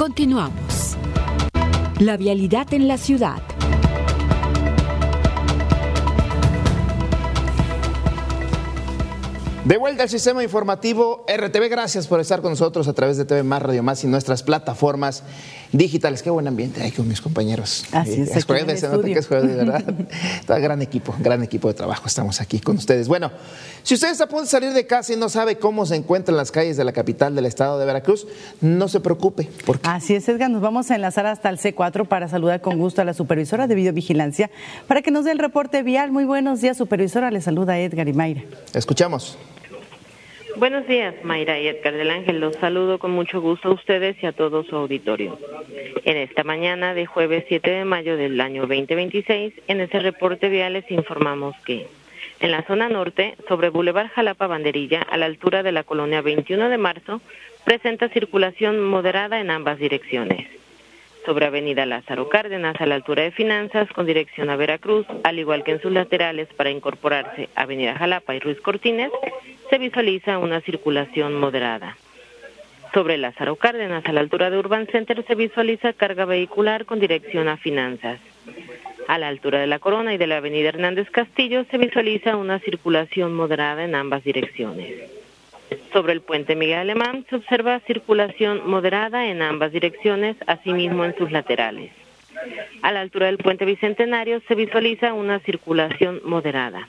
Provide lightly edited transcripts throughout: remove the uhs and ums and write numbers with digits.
Continuamos. La vialidad en la ciudad. De vuelta al sistema informativo RTV, gracias por estar con nosotros a través de TV Más, Radio Más y nuestras plataformas digitales. Qué buen ambiente hay con mis compañeros. Así es jueves, se nota que es jueves, de verdad. Gran equipo de trabajo, estamos aquí con ustedes. Bueno, si usted está a punto de salir de casa y no sabe cómo se encuentran las calles de la capital del estado de Veracruz, no se preocupe. Así es, Edgar, nos vamos a enlazar hasta el C4 para saludar con gusto a la supervisora de videovigilancia para que nos dé el reporte vial. Muy buenos días, supervisora, le saluda Edgar y Mayra. Escuchamos. Buenos días, Mayra y Edgar del Ángel. Los saludo con mucho gusto a ustedes y a todo su auditorio. En esta mañana de jueves 7 de mayo del año 2026, en este reporte vial les informamos que en la zona norte, sobre Boulevard Jalapa Banderilla, a la altura de la colonia 21 de marzo, presenta circulación moderada en ambas direcciones. Sobre Avenida Lázaro Cárdenas, a la altura de Finanzas, con dirección a Veracruz, al igual que en sus laterales para incorporarse Avenida Jalapa y Ruiz Cortines, se visualiza una circulación moderada. Sobre Lázaro Cárdenas, a la altura de Urban Center, se visualiza carga vehicular con dirección a Finanzas. A la altura de la Corona y de la Avenida Hernández Castillo, se visualiza una circulación moderada en ambas direcciones. Sobre el puente Miguel Alemán se observa circulación moderada en ambas direcciones, asimismo en sus laterales. A la altura del puente Bicentenario se visualiza una circulación moderada.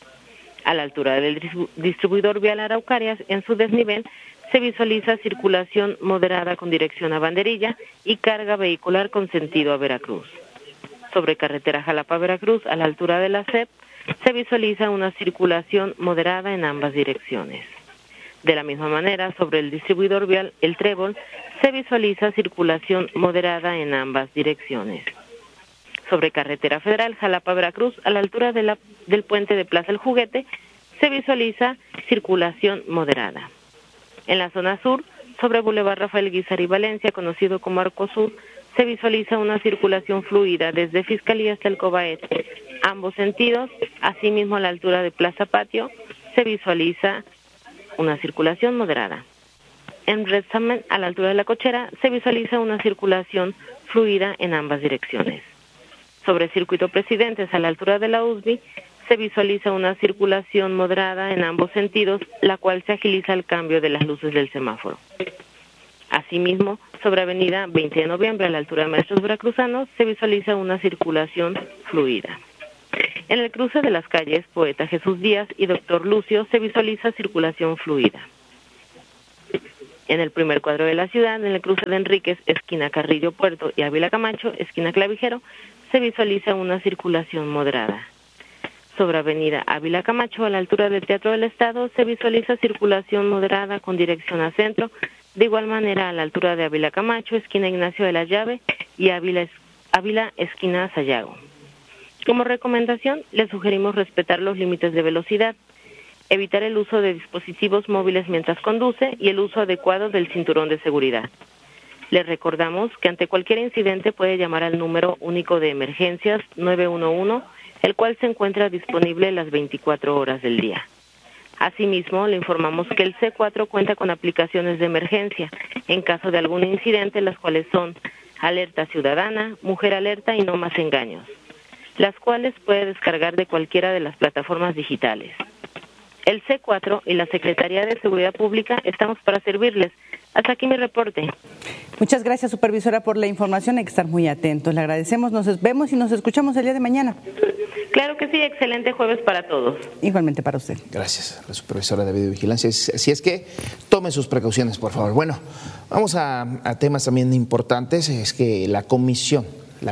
A la altura del distribuidor vial Araucarias, en su desnivel, se visualiza circulación moderada con dirección a Banderilla y carga vehicular con sentido a Veracruz. Sobre carretera Jalapa-Veracruz, a la altura de la SEP, se visualiza una circulación moderada en ambas direcciones. De la misma manera, sobre el distribuidor vial El Trébol, se visualiza circulación moderada en ambas direcciones. Sobre carretera federal Jalapa-Veracruz, a la altura del puente de Plaza El Juguete, se visualiza circulación moderada. En la zona sur, sobre Boulevard Rafael Guizar y Valencia, conocido como Arco Sur, se visualiza una circulación fluida desde Fiscalía hasta el Cobaet, ambos sentidos. Asimismo, a la altura de Plaza Patio, se visualiza una circulación moderada. En Redsamen, a la altura de la Cochera, se visualiza una circulación fluida en ambas direcciones. Sobre Circuito Presidentes, a la altura de la USB, se visualiza una circulación moderada en ambos sentidos, la cual se agiliza al cambio de las luces del semáforo. Asimismo, sobre Avenida 20 de Noviembre, a la altura de Maestros Veracruzanos, se visualiza una circulación fluida. En el cruce de las calles Poeta Jesús Díaz y Doctor Lucio se visualiza circulación fluida. En el primer cuadro de la ciudad, en el cruce de Enríquez, esquina Carrillo Puerto y Ávila Camacho, esquina Clavijero, se visualiza una circulación moderada. Sobre Avenida Ávila Camacho, a la altura del Teatro del Estado, se visualiza circulación moderada con dirección a centro. De igual manera, a la altura de Ávila Camacho, esquina Ignacio de la Llave y Ávila esquina Sayago. Como recomendación, les sugerimos respetar los límites de velocidad, evitar el uso de dispositivos móviles mientras conduce y el uso adecuado del cinturón de seguridad. Les recordamos que ante cualquier incidente puede llamar al número único de emergencias 911, el cual se encuentra disponible las 24 horas del día. Asimismo, le informamos que el C4 cuenta con aplicaciones de emergencia en caso de algún incidente, las cuales son Alerta Ciudadana, Mujer Alerta y No Más Engaños, las cuales puede descargar de cualquiera de las plataformas digitales. El C4 y la Secretaría de Seguridad Pública estamos para servirles. Hasta aquí mi reporte. Muchas gracias, supervisora, por la información. Hay que estar muy atentos. Le agradecemos. Nos vemos y nos escuchamos el día de mañana. Claro que sí. Excelente jueves para todos. Igualmente para usted. Gracias, la supervisora de videovigilancia. Así es que tomen sus precauciones, por favor. Bueno, vamos a temas también importantes. Es que la Comisión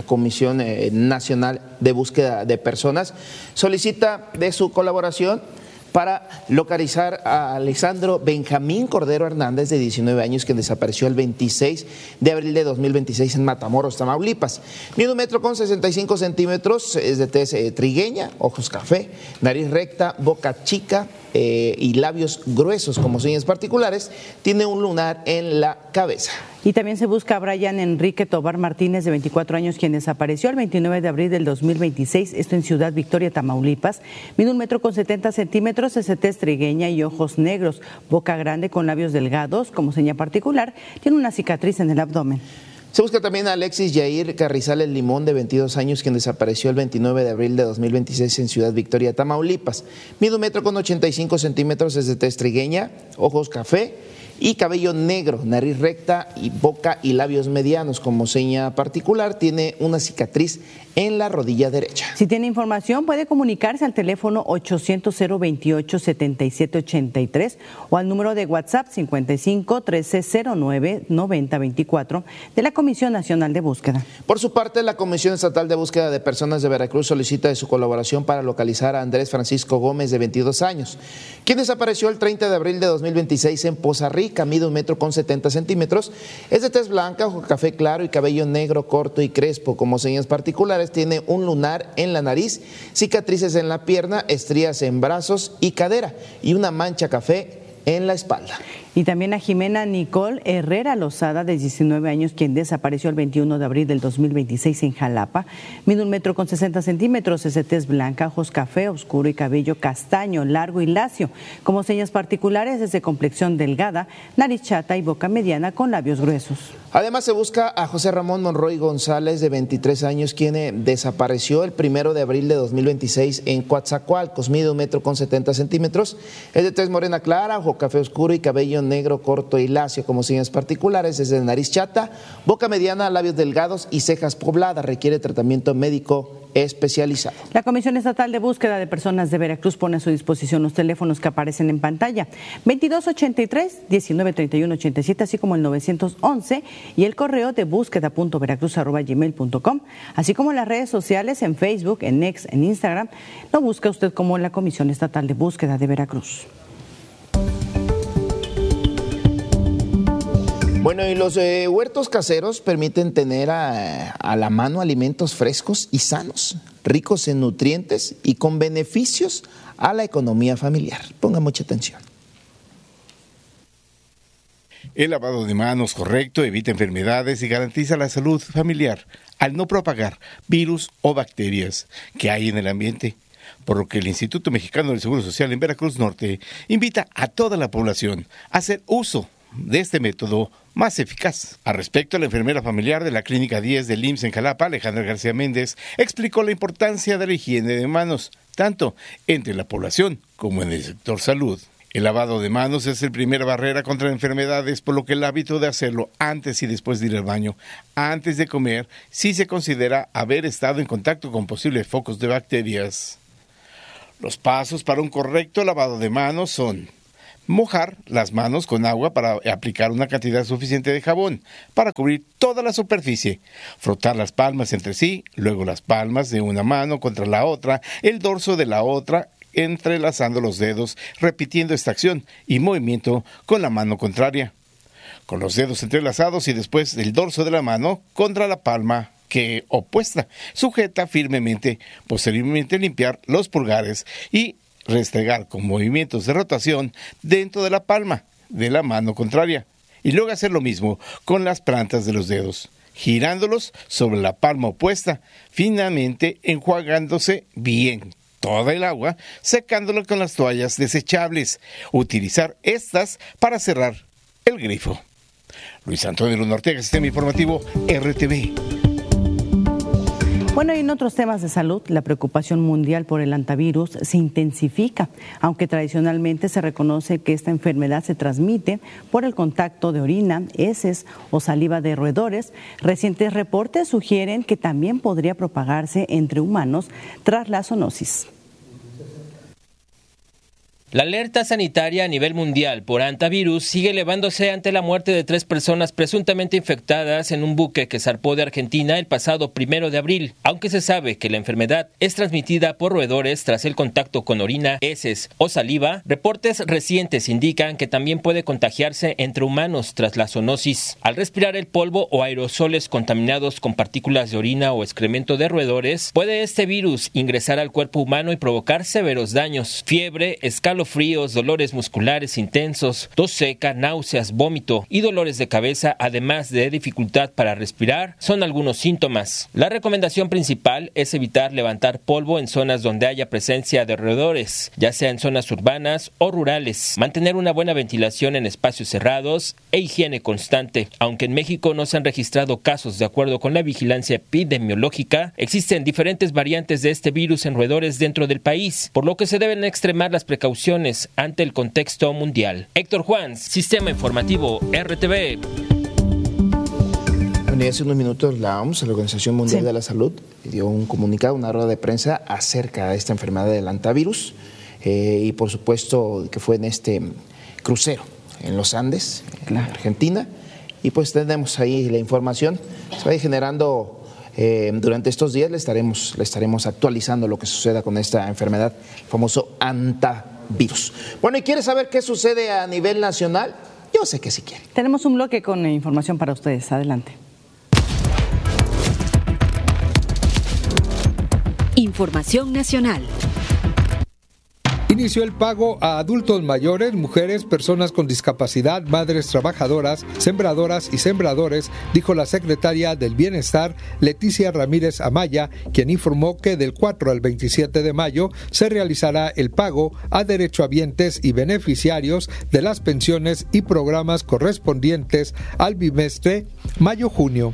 Nacional de Búsqueda de Personas solicita de su colaboración para localizar a Alessandro Benjamín Cordero Hernández, de 19 años, quien desapareció el 26 de abril de 2026 en Matamoros, Tamaulipas. Mide 1,65 metros, es de tez trigueña, ojos café, nariz recta, boca chica y labios gruesos como señas particulares. Tiene un lunar en la cabeza. Y también se busca a Brian Enrique Tobar Martínez, de 24 años, quien desapareció el 29 de abril del 2026, esto en Ciudad Victoria, Tamaulipas. Mide 1,70 metros, es de tez trigueña y ojos negros, boca grande con labios delgados como seña particular, tiene una cicatriz en el abdomen. Se busca también a Alexis Yair Carrizales Limón, de 22 años, quien desapareció el 29 de abril de 2026 en Ciudad Victoria, Tamaulipas. Mide 1,85 metros, es de tez trigueña, ojos café y cabello negro, nariz recta y boca y labios medianos. Como seña particular, tiene una cicatriz en la rodilla derecha. Si tiene información, puede comunicarse al teléfono 800-028-7783 o al número de WhatsApp 55-1309-9024 de la Comisión Nacional de Búsqueda. Por su parte, la Comisión Estatal de Búsqueda de Personas de Veracruz solicita de su colaboración para localizar a Andrés Francisco Gómez, de 22 años, quien desapareció el 30 de abril de 2026 en Poza Rica. Mide 1,70 metros, es de tez blanca, ojo café claro y cabello negro corto y crespo. Como señas particulares, tiene un lunar en la nariz, cicatrices en la pierna, estrías en brazos y cadera y una mancha café en la espalda. Y también a Jimena Nicole Herrera Lozada, de 19 años, quien desapareció el 21 de abril del 2026 en Jalapa. Mide 1,60 metros, es de tez blanca, ojos café oscuro y cabello castaño, largo y lacio. Como señas particulares, es de complexión delgada, nariz chata y boca mediana con labios gruesos. Además, se busca a José Ramón Monroy González, de 23 años, quien desapareció el 1 de abril de 2026 en Coatzacoalcos. Mide 1,70 metros, es de tez morena clara, ojo café oscuro y cabello negro corto y lacio. Como señas particulares, es de nariz chata, boca mediana, labios delgados y cejas pobladas. Requiere tratamiento médico especializado. La Comisión Estatal de Búsqueda de Personas de Veracruz pone a su disposición los teléfonos que aparecen en pantalla: 2283-1931-87, así como el 911, y el correo de búsqueda.veracruz@gmail.com, así como las redes sociales en Facebook, en X, en Instagram. Lo busca usted como la Comisión Estatal de Búsqueda de Veracruz. Bueno, y los huertos caseros permiten tener a la mano alimentos frescos y sanos, ricos en nutrientes y con beneficios a la economía familiar. Ponga mucha atención. El lavado de manos correcto evita enfermedades y garantiza la salud familiar al no propagar virus o bacterias que hay en el ambiente, por lo que el Instituto Mexicano del Seguro Social en Veracruz Norte invita a toda la población a hacer uso de este método más eficaz. Al respecto, la enfermera familiar de la Clínica 10 del IMSS en Jalapa, Alejandra García Méndez, explicó la importancia de la higiene de manos, tanto entre la población como en el sector salud. El lavado de manos es la primera barrera contra enfermedades, por lo que el hábito de hacerlo antes y después de ir al baño, antes de comer, sí se considera haber estado en contacto con posibles focos de bacterias. Los pasos para un correcto lavado de manos son: mojar las manos con agua para aplicar una cantidad suficiente de jabón para cubrir toda la superficie, frotar las palmas entre sí, luego las palmas de una mano contra la otra, el dorso de la otra, entrelazando los dedos, repitiendo esta acción y movimiento con la mano contraria, con los dedos entrelazados y después el dorso de la mano contra la palma que opuesta, sujeta firmemente, posteriormente limpiar los pulgares y restregar con movimientos de rotación dentro de la palma de la mano contraria, y luego hacer lo mismo con las plantas de los dedos, girándolos sobre la palma opuesta, finalmente enjuagándose bien toda el agua, secándolo con las toallas desechables. Utilizar estas para cerrar el grifo. Luis Antonio Luna Ortega, Sistema Informativo RTV. Bueno, y en otros temas de salud, la preocupación mundial por el hantavirus se intensifica, aunque tradicionalmente se reconoce que esta enfermedad se transmite por el contacto de orina, heces o saliva de roedores. Recientes reportes sugieren que también podría propagarse entre humanos tras la zoonosis. La alerta sanitaria a nivel mundial por hantavirus sigue elevándose ante la muerte de 3 personas presuntamente infectadas en un buque que zarpó de Argentina el pasado 1 de abril. Aunque se sabe que la enfermedad es transmitida por roedores tras el contacto con orina, heces o saliva, reportes recientes indican que también puede contagiarse entre humanos tras la zoonosis. Al respirar el polvo o aerosoles contaminados con partículas de orina o excremento de roedores, puede este virus ingresar al cuerpo humano y provocar severos daños, fiebre, escalofríos escalofríos, dolores musculares intensos, tos seca, náuseas, vómito y dolores de cabeza, además de dificultad para respirar, son algunos síntomas. La recomendación principal es evitar levantar polvo en zonas donde haya presencia de roedores, ya sea en zonas urbanas o rurales, mantener una buena ventilación en espacios cerrados e higiene constante. Aunque en México no se han registrado casos de acuerdo con la vigilancia epidemiológica, existen diferentes variantes de este virus en roedores dentro del país, por lo que se deben extremar las precauciones ante el contexto mundial. Héctor Juan, Sistema Informativo RTV. Hace unos minutos la OMS, la Organización Mundial de la Salud, dio un comunicado, una rueda de prensa acerca de esta enfermedad del hantavirus y por supuesto que fue en este crucero en los Andes, en Argentina, y pues tenemos ahí la información, se va a ir generando. Durante estos días le estaremos actualizando lo que suceda con esta enfermedad, el famoso hantavirus. Bueno, ¿y quiere saber qué sucede a nivel nacional? Yo sé que sí quiere. Tenemos un bloque con información para ustedes. Adelante. Información nacional. Inició el pago a adultos mayores, mujeres, personas con discapacidad, madres trabajadoras, sembradoras y sembradores, dijo la secretaria del Bienestar, Leticia Ramírez Amaya, quien informó que del 4 al 27 de mayo se realizará el pago a derechohabientes y beneficiarios de las pensiones y programas correspondientes al bimestre mayo-junio.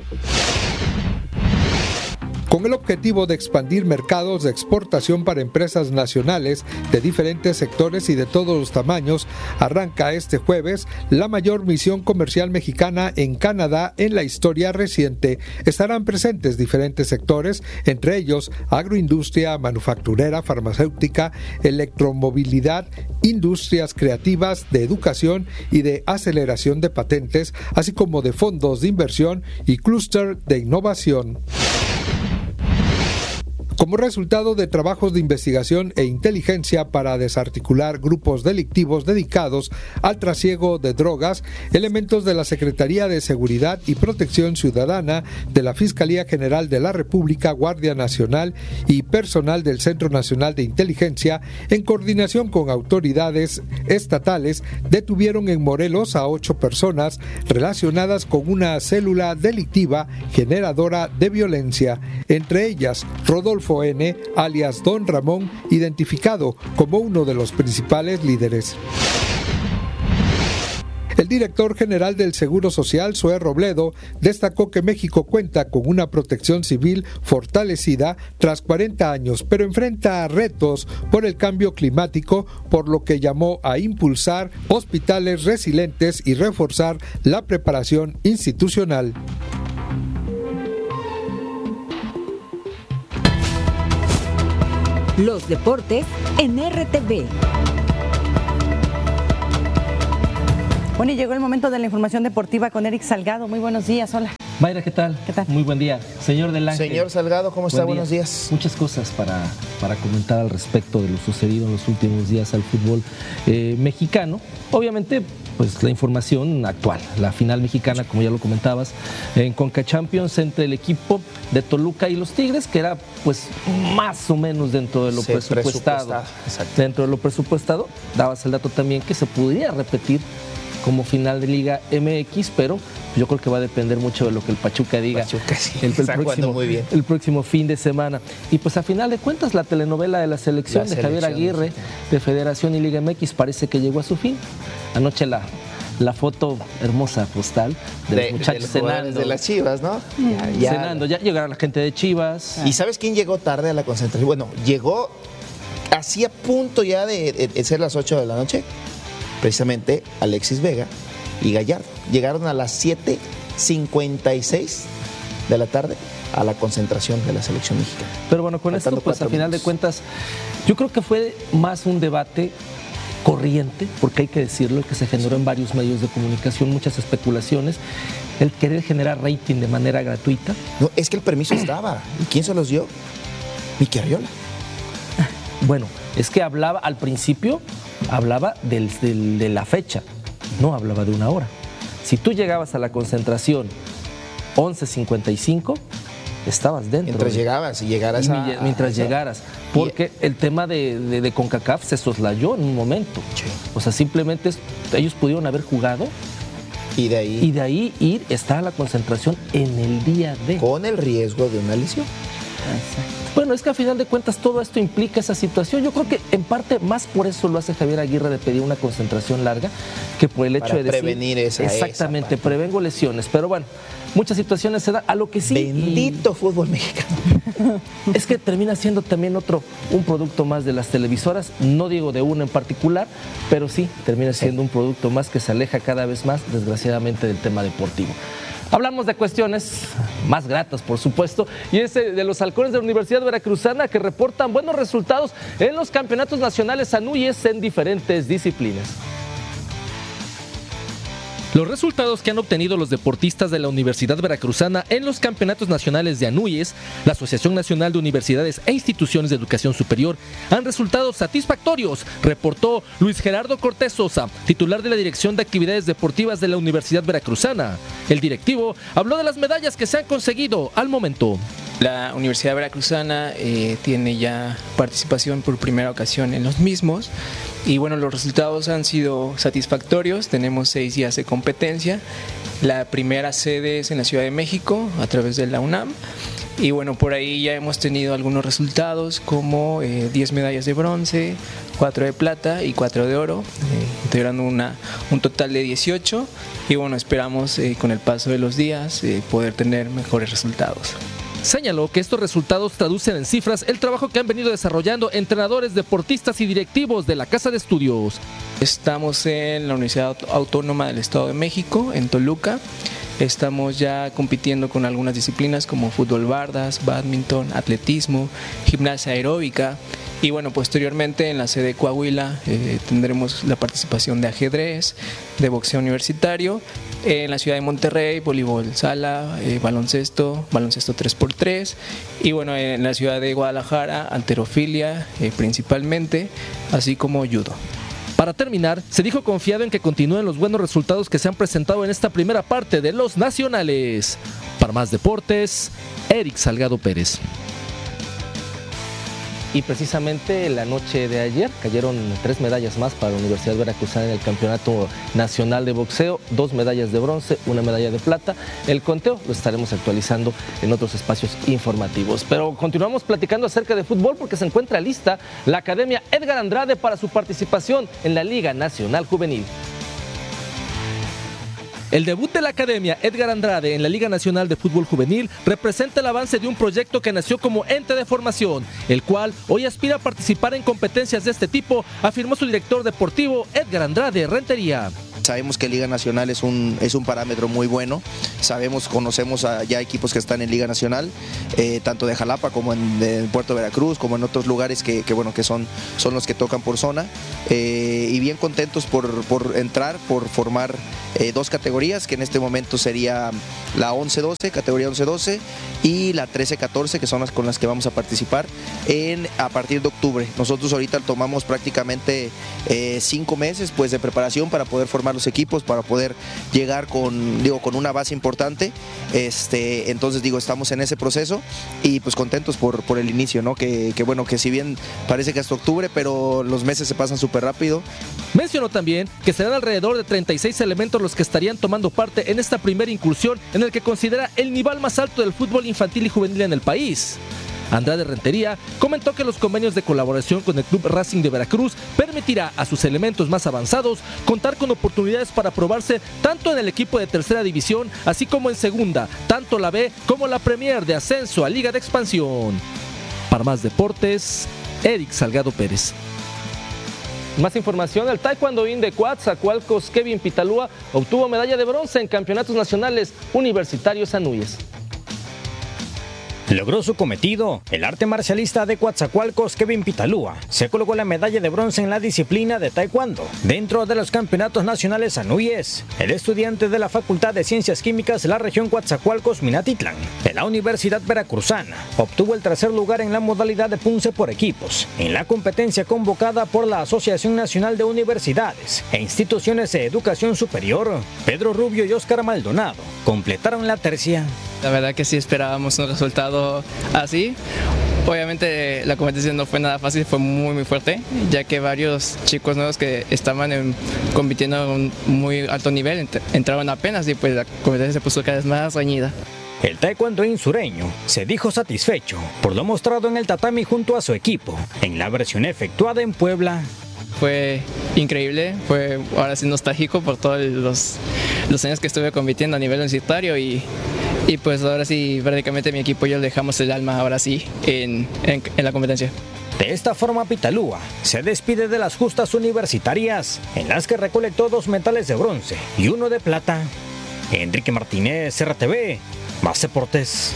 Con el objetivo de expandir mercados de exportación para empresas nacionales de diferentes sectores y de todos los tamaños, arranca este jueves la mayor misión comercial mexicana en Canadá en la historia reciente. Estarán presentes diferentes sectores, entre ellos agroindustria, manufacturera, farmacéutica, electromovilidad, industrias creativas, de educación y de aceleración de patentes, así como de fondos de inversión y clúster de innovación. Como resultado de trabajos de investigación e inteligencia para desarticular grupos delictivos dedicados al trasiego de drogas, elementos de la Secretaría de Seguridad y Protección Ciudadana, de la Fiscalía General de la República, Guardia Nacional y personal del Centro Nacional de Inteligencia, en coordinación con autoridades estatales, detuvieron en Morelos a 8 personas relacionadas con una célula delictiva generadora de violencia, entre ellas Rodolfo N., alias Don Ramón, identificado como uno de los principales líderes. El director general del Seguro Social, Zoé Robledo, destacó que México cuenta con una protección civil fortalecida tras 40 años, pero enfrenta retos por el cambio climático, por lo que llamó a impulsar hospitales resilientes y reforzar la preparación institucional. Los deportes en RTV. Bueno, y llegó el momento de la información deportiva con Eric Salgado. Muy buenos días, hola. Mayra, ¿qué tal? ¿Qué tal? Muy buen día. Señor del Ángel. Señor Salgado, ¿cómo está? Buenos días. Muchas cosas para comentar al respecto de lo sucedido en los últimos días al fútbol mexicano. Obviamente, pues la información actual, la final mexicana, como ya lo comentabas, en Conca Champions entre el equipo de Toluca y los Tigres, que era pues más o menos dentro de lo presupuestado. Dentro de lo presupuestado, dabas el dato también que se podría repetir como final de Liga MX, pero yo creo que va a depender mucho de lo que el Pachuca diga el próximo fin de semana. Y pues a final de cuentas la telenovela de la selección de Javier Aguirre de Federación y Liga MX parece que llegó a su fin. Anoche la foto hermosa postal de los muchachos cenando. De las Chivas, ¿no? Cenando, ya llegaron la gente de Chivas. ¿Y sabes quién llegó tarde a la concentración? Bueno, llegó así a punto ya de ser las 8 de la noche. Precisamente Alexis Vega y Gallardo. Llegaron a las 7:56 de la tarde a la concentración de la selección mexicana. Pero bueno, con esto, pues a final de cuentas, yo creo que fue más un debate corriente, porque hay que decirlo, que se generó en varios medios de comunicación, muchas especulaciones, el querer generar rating de manera gratuita. No, es que el permiso estaba. ¿Y quién se los dio? Miki Arriola. Bueno, es que hablaba al principio, hablaba de la fecha, no hablaba de una hora. Si tú llegabas a la concentración 11:55, estabas dentro. Mientras llegaras. porque el tema de CONCACAF se soslayó en un momento. Sí. O sea, simplemente ellos pudieron haber jugado y de ahí está la concentración en el día de. Con el riesgo de una lesión. Exacto. Bueno, es que a final de cuentas todo esto implica esa situación. Yo creo que en parte más por eso lo hace Javier Aguirre, de pedir una concentración larga, que por el hecho para de decir, prevenir exactamente, prevengo lesiones. Pero bueno, muchas situaciones se dan. A lo que sí. Bendito fútbol mexicano. Es que termina siendo también un producto más de las televisoras. No digo de una en particular, pero sí termina siendo un producto más que se aleja cada vez más, desgraciadamente, del tema deportivo. Hablamos de cuestiones más gratas, por supuesto, y es de los halcones de la Universidad Veracruzana, que reportan buenos resultados en los campeonatos nacionales ANUYES en diferentes disciplinas. Los resultados que han obtenido los deportistas de la Universidad Veracruzana en los campeonatos nacionales de ANUYES, la Asociación Nacional de Universidades e Instituciones de Educación Superior, han resultado satisfactorios, reportó Luis Gerardo Cortés Sosa, titular de la Dirección de Actividades Deportivas de la Universidad Veracruzana. El directivo habló de las medallas que se han conseguido al momento. La Universidad Veracruzana tiene ya participación por primera ocasión en los mismos. Y bueno, los resultados han sido satisfactorios. Tenemos 6 días de competencia. La primera sede es en la Ciudad de México a través de la UNAM. Y bueno, por ahí ya hemos tenido algunos resultados como 10 medallas de bronce, 4 de plata y 4 de oro, integrando un total de 18. Y bueno, esperamos con el paso de los días poder tener mejores resultados. Señaló que estos resultados traducen en cifras el trabajo que han venido desarrollando entrenadores, deportistas y directivos de la Casa de Estudios. Estamos en la Universidad Autónoma del Estado de México, en Toluca. Estamos ya compitiendo con algunas disciplinas como fútbol bardas, bádminton, atletismo, gimnasia aeróbica. Y bueno, posteriormente en la sede de Coahuila tendremos la participación de ajedrez, de boxeo universitario. En la ciudad de Monterrey, voleibol sala, baloncesto 3x3. Y bueno, en la ciudad de Guadalajara, halterofilia principalmente, así como judo. Para terminar, se dijo confiado en que continúen los buenos resultados que se han presentado en esta primera parte de los nacionales. Para Más Deportes, Eric Salgado Pérez. Y precisamente la noche de ayer cayeron 3 medallas más para la Universidad Veracruzana en el Campeonato Nacional de Boxeo, 2 medallas de bronce, 1 medalla de plata. El conteo lo estaremos actualizando en otros espacios informativos. Pero continuamos platicando acerca de fútbol porque se encuentra lista la Academia Edgar Andrade para su participación en la Liga Nacional Juvenil. El debut de la Academia Edgar Andrade en la Liga Nacional de Fútbol Juvenil representa el avance de un proyecto que nació como ente de formación, el cual hoy aspira a participar en competencias de este tipo, afirmó su director deportivo Edgar Andrade Rentería. Sabemos que Liga Nacional es un parámetro muy bueno, conocemos ya equipos que están en Liga Nacional, tanto de Jalapa como en Puerto Veracruz, como en otros lugares que son los que tocan por zona, y bien contentos por entrar, por formar 2 categorías, que en este momento sería la 11-12, categoría 11-12, y la 13-14, que son las con las que vamos a participar a partir de octubre. Nosotros ahorita tomamos prácticamente 5 meses pues, de preparación para poder formar los equipos, para poder llegar con una base importante. Entonces estamos en ese proceso y pues contentos por el inicio, ¿no? Que si bien parece que hasta octubre, pero los meses se pasan súper rápido. Mencionó también que serán alrededor de 36 elementos los que estarían tomando parte en esta primera incursión en el que considera el nivel más alto del fútbol infantil y juvenil en el país. Andrade Rentería comentó que los convenios de colaboración con el Club Racing de Veracruz permitirá a sus elementos más avanzados contar con oportunidades para probarse tanto en el equipo de tercera división, así como en segunda, tanto la B como la Premier de ascenso a Liga de Expansión. Para Más Deportes, Eric Salgado Pérez. Más información, el taekwondoín de Coatzacoalcos Kevin Pitalúa obtuvo medalla de bronce en campeonatos nacionales universitarios ANUYES. Logró su cometido. El arte marcialista de Coatzacoalcos, Kevin Pitalúa, se colocó la medalla de bronce en la disciplina de taekwondo dentro de los campeonatos nacionales ANUYES. El estudiante de la Facultad de Ciencias Químicas de la región Coatzacoalcos, Minatitlán, de la Universidad Veracruzana, obtuvo el tercer lugar en la modalidad de punce por equipos, en la competencia convocada por la Asociación Nacional de Universidades e Instituciones de Educación Superior. Pedro Rubio y Óscar Maldonado completaron la tercia. La verdad que sí esperábamos un resultado así. Obviamente la competición no fue nada fácil, fue muy fuerte, ya que varios chicos nuevos que estaban compitiendo a un muy alto nivel entraron apenas y pues la competencia se puso cada vez más reñida. El taekwondoín sureño se dijo satisfecho por lo mostrado en el tatami junto a su equipo en la versión efectuada en Puebla. Fue increíble, fue ahora sí nostálgico por todos los años que estuve compitiendo a nivel universitario y pues ahora sí prácticamente mi equipo y yo le dejamos el alma ahora sí en la competencia. De esta forma Pitalúa se despide de las justas universitarias en las que recolectó 2 medales de bronce y 1 de plata. Enrique Martínez, RTV, Más Deportes.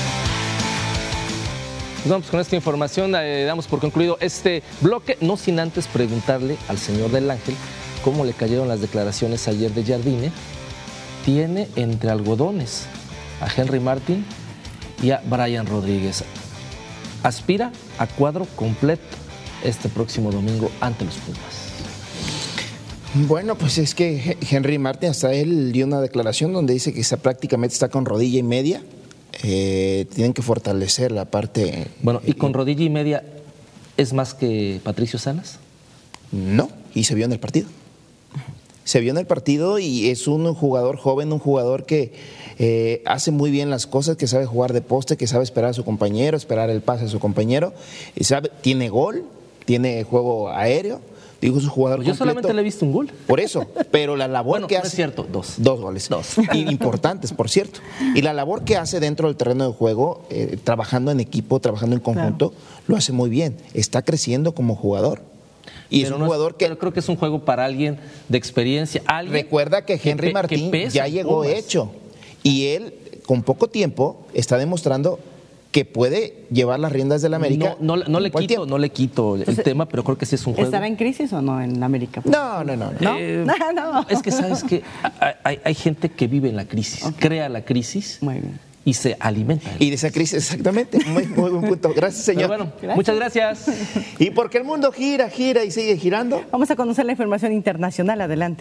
Vamos con esta información, damos por concluido este bloque, no sin antes preguntarle al señor del Ángel cómo le cayeron las declaraciones ayer de Jardine. Tiene entre algodones a Henry Martin y a Brian Rodríguez. Aspira a cuadro completo este próximo domingo ante los Pumas. Bueno, pues es que Henry Martin, hasta él dio una declaración donde dice que prácticamente está con rodilla y media. Tienen que fortalecer la parte. Bueno, ¿y con rodilla y media es más que Patricio Salas? No, y se vio en el partido. Se vio en el partido y es un jugador joven, un jugador que hace muy bien las cosas, que sabe jugar de poste, que sabe esperar a su compañero, esperar el pase a su compañero, tiene gol, tiene juego aéreo. Digo, es un jugador completo. Yo solamente le he visto un gol. Por eso, pero la labor que hace... No es cierto, 2. 2 goles. 2. Importantes, por cierto. Y la labor que hace dentro del terreno de juego, trabajando en equipo, trabajando en conjunto, lo hace muy bien. Está creciendo como jugador. Y pero es un jugador que... Pero creo que es un juego para alguien de experiencia. Recuerda que Henry Martín ya llegó hecho. Y él, con poco tiempo, está demostrando que puede llevar las riendas del América. No le quito el tema, pero creo que sí es un juego. ¿Estará en crisis o no en América? No. Es que sabes que hay gente que vive en la crisis, crea la crisis. Muy bien. Y se alimenta. Y de esa crisis, exactamente. Muy buen punto. Gracias, señor. Pero bueno, muchas gracias. Y porque el mundo gira y sigue girando. Vamos a conocer la información internacional. Adelante.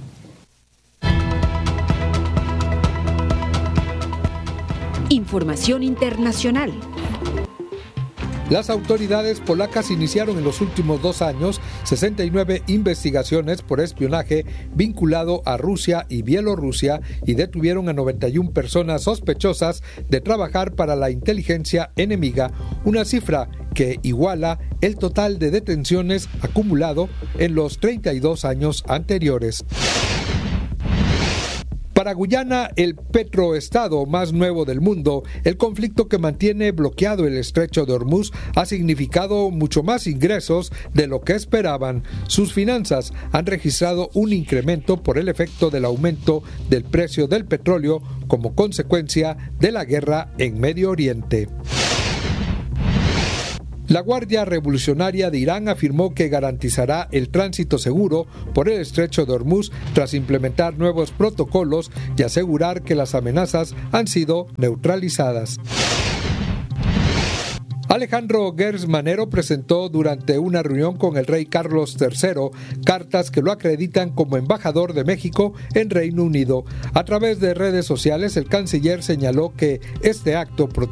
Información internacional. Las autoridades polacas iniciaron en los últimos 2 años 69 investigaciones por espionaje vinculado a Rusia y Bielorrusia y detuvieron a 91 personas sospechosas de trabajar para la inteligencia enemiga, una cifra que iguala el total de detenciones acumulado en los 32 años anteriores. Para Guyana, el petroestado más nuevo del mundo, el conflicto que mantiene bloqueado el estrecho de Hormuz ha significado mucho más ingresos de lo que esperaban. Sus finanzas han registrado un incremento por el efecto del aumento del precio del petróleo como consecuencia de la guerra en Medio Oriente. La Guardia Revolucionaria de Irán afirmó que garantizará el tránsito seguro por el estrecho de Hormuz tras implementar nuevos protocolos y asegurar que las amenazas han sido neutralizadas. Alejandro Gers Manero presentó durante una reunión con el rey Carlos III cartas que lo acreditan como embajador de México en Reino Unido. A través de redes sociales, el canciller señaló que este acto